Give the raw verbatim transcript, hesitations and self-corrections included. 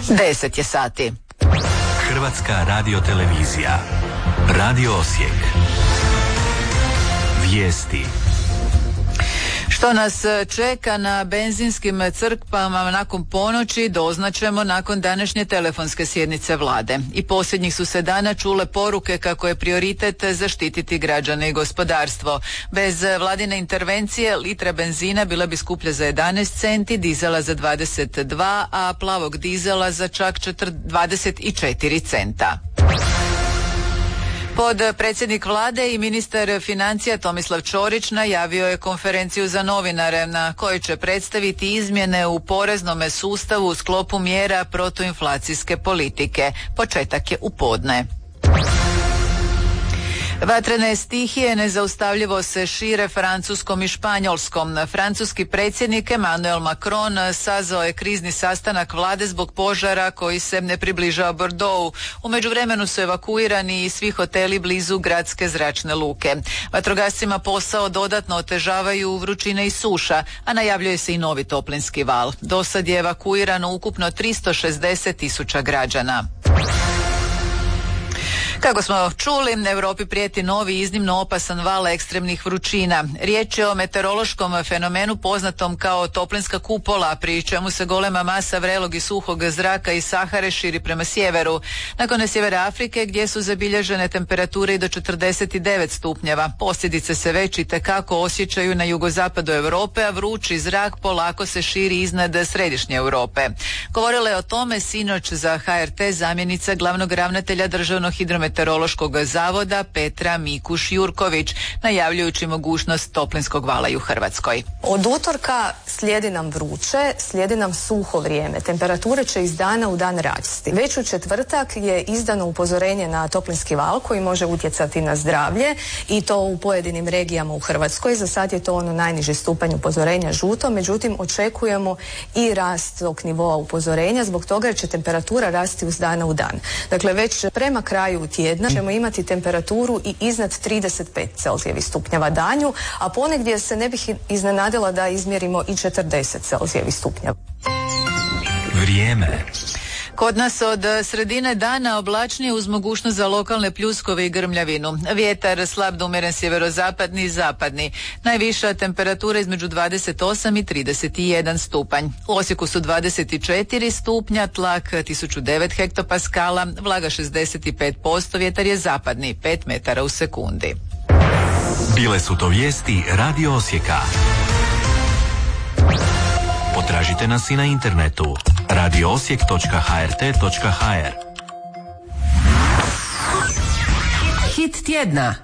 Deset je sati. Hrvatska radiotelevizija. Radio Osijek. Vijesti. Što nas čeka na benzinskim crpkama nakon ponoći doznaćemo nakon današnje telefonske sjednice vlade. I posljednjih su se dana čule poruke kako je prioritet zaštititi građane i gospodarstvo. Bez vladine intervencije litra benzina bila bi skuplja za jedanaest centi, dizela za dvadeset dva, a plavog dizela za čak dvadeset četiri centa. Podpredsjednik vlade i ministar financija Tomislav Ćorić najavio je konferenciju za novinare na kojoj će predstaviti izmjene u poreznome sustavu u sklopu mjera protuinflacijske politike. Početak je u podne. Vatrene stihije nezaustavljivo se šire Francuskom i Španjolskom. Francuski predsjednik Emmanuel Macron sazvao je krizni sastanak vlade zbog požara koji se ne približava Bordeauxu. U međuvremenu su evakuirani i svi hoteli blizu gradske zračne luke. Vatrogascima posao dodatno otežavaju vrućine i suša, a najavljuje se i novi toplinski val. Do sad je evakuirano ukupno tristo šezdeset tisuća građana. Kako smo čuli, Europi prijeti novi iznimno opasan val ekstremnih vrućina. Riječ je o meteorološkom fenomenu poznatom kao toplinska kupola, pri čemu se golema masa vrelog i suhog zraka iz Sahare širi prema sjeveru. Nakon sjevera Afrike, gdje su zabilježene temperature i do četrdeset devet stupnjeva. Posljedice se već itekako osjećaju na jugozapadu Europe, a vrući zrak polako se širi iznad središnje Europe. Govorila je o tome sinoć za H R T zamjenica glavnog ravnatelja Državnog hidrometeorološkog Meteorološkog zavoda Petra Mikuš-Jurković, najavljujući mogućnost toplinskog vala i u Hrvatskoj. Od utorka slijedi nam vruće, slijedi nam suho vrijeme. Temperature će iz dana u dan rasti. Već u četvrtak je izdano upozorenje na toplinski val koji može utjecati na zdravlje i to u pojedinim regijama u Hrvatskoj. Za sad je to ono najniži stupanj upozorenja žuto, međutim očekujemo i rast tog nivoa upozorenja zbog toga jer će temperatura rasti uz dana u dan. Dakle, već prema kraju tjedna ćemo imati temperaturu i iznad trideset pet Celzijevih stupnjeva danju, a ponegdje se ne bih iznenadila da izmjerimo i četrdeset Celzijevih stupnjeva. Vrijeme. Kod nas od sredine dana oblačnije uz mogućnost za lokalne pljuskove i grmljavinu. Vjetar slab do umjeren sjeverozapadni i zapadni. Najviša temperatura između dvadeset osam i trideset jedan stupanj. U Osijeku su dvadeset četiri stupnja, tlak tisuću devet hektopaskala, vlaga šezdeset pet posto, vjetar je zapadni, pet metara u sekundi. Bile su to vijesti Radio Osijeka. Potražite nas i na internetu radio osijek točka h r t točka h r. Hit tjedna.